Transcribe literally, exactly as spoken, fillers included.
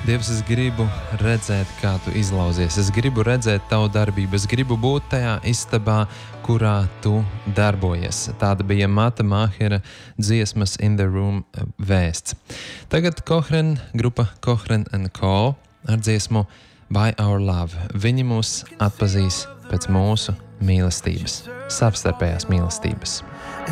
Dievs, es gribu redzēt, kā tu izlauzies. Es gribu redzēt tavu darbību. Es gribu būt tajā istabā, kurā tu darbojies. Tāda bija Mata Mahera dziesmas In the Room vēsts. Tagad Kohren, grupa Kohren and Co. ar dziesmu By Our Love. Viņi mūs atpazīs pēc mūsu mīlestības, savstarpējās mīlestības.